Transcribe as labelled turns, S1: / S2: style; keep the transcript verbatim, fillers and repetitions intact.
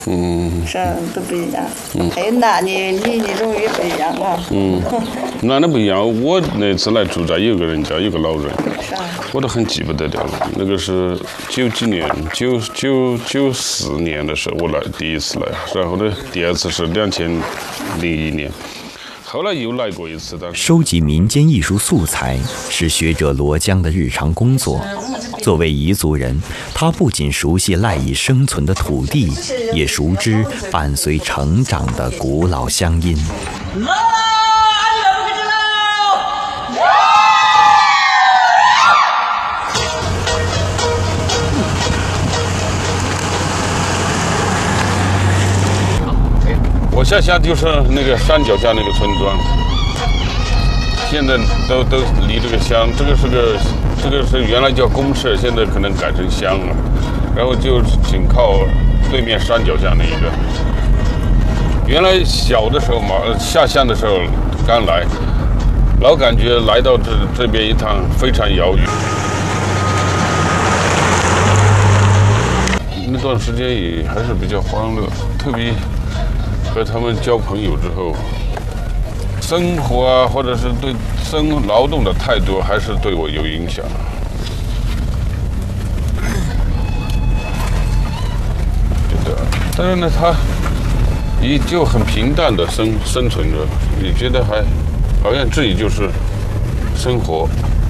S1: 嗯，
S2: 是都不一样。嗯，还有男的女的种也不一样啊。
S1: 嗯，男的不一样。我那次来住宅，有个人家有个老人，
S2: 是啊，
S1: 我都很记不得了。那个是九几年，九九九四年的时候我来第一次来，然后呢，第二次是两千零一年。后来又来过一次的。
S3: 收集民间艺术素材是学者罗江的日常工作。作为彝族人，他不仅熟悉赖以生存的土地，也熟知伴随成长的古老乡音。
S1: 我下乡就是那个山脚下那个村庄，现在都都离这个乡，这个是个这个是原来叫公社，现在可能改成乡了，然后就紧靠对面山脚下那一个。原来小的时候嘛，下乡的时候刚来，老感觉来到这这边一趟非常遥远。那段时间也还是比较欢乐，特别。和他们交朋友之后，生活啊，或者是对生劳动的态度，还是对我有影响。觉得，但是呢，他也就很平淡的生生存着，也觉得还好像自己就是生活。